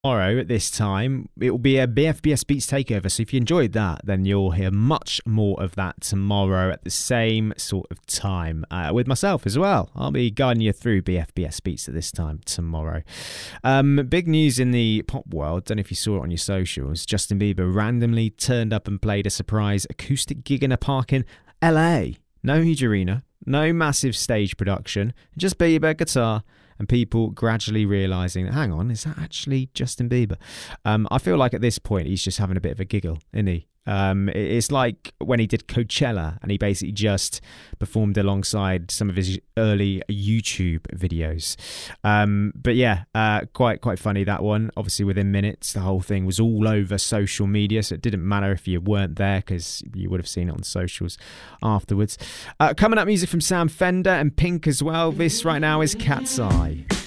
Tomorrow at this time, it will be a BFBS Beats takeover. So if you enjoyed that, then you'll hear much more of that tomorrow at the same sort of time with myself as well. I'll be guiding you through BFBS Beats at this time tomorrow. Big news in the pop world. Don't know if you saw it on your socials. Justin Bieber randomly turned up and played a surprise acoustic gig in a park in LA. No huge arena, no massive stage production, just Bieber, guitar, and people gradually realising, hang on, is that actually Justin Bieber? I feel like at this point he's just having a bit of a giggle, isn't he? It's like when he did Coachella and he basically just performed alongside some of his early YouTube videos. But yeah, quite funny, that one. Obviously within minutes the whole thing was all over social media, so it didn't matter if you weren't there because you would have seen it on socials afterwards. Coming up, music from Sam Fender and Pink as well. This right now is Cat's Eye.